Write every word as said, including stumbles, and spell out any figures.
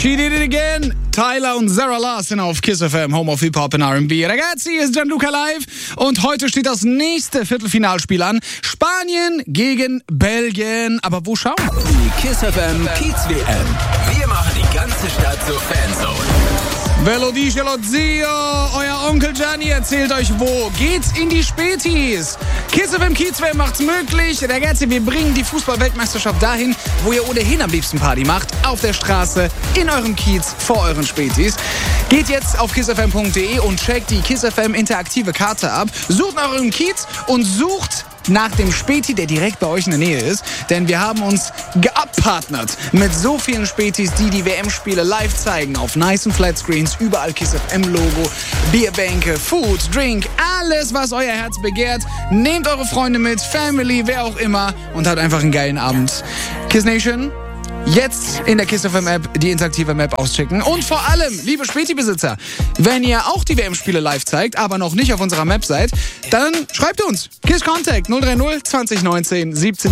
She did it again. Tyler und Sarah Larson auf Kiss F M, Home of Hip Hop und R and B. Ragazzi, hier ist Gianluca live und heute steht das nächste Viertelfinalspiel an. Spanien gegen Belgien. Aber wo schauen? Die Kiss F M Kiez W M. Wir machen die ganze Stadt zur Fanzone. Ve lo dice lo zio, euer Onkel Gianni erzählt euch wo. Geht's in die Spätis. Kiss F M Kiez W M macht's möglich. Ragazzi, wir bringen die Fußball-Weltmeisterschaft dahin, wo ihr ohnehin am liebsten Party macht. Auf der Straße, in eurem Kiez, vor euren Spätis. Geht jetzt auf kiss f m punkt d e und checkt die Kiss F M interaktive Karte ab. Sucht nach eurem Kiez und sucht nach dem Späti, der direkt bei euch in der Nähe ist. Denn wir haben uns geabpartnert mit so vielen Spätis, die die W M-Spiele live zeigen. Auf nice Flat Screens, überall Kiss F M-Logo, Bierbänke, Food, Drink, alles, was euer Herz begehrt. Nehmt eure Freunde mit, Family, wer auch immer und habt einfach einen geilen Abend. Kiss Nation, jetzt in der Kiss F M App die interaktive Map auschecken. Und vor allem, liebe Späti-Besitzer, wenn ihr auch die W M-Spiele live zeigt, aber noch nicht auf unserer Map seid, dann schreibt uns. Kiss Contact null drei null zwanzig neunzehn siebzehn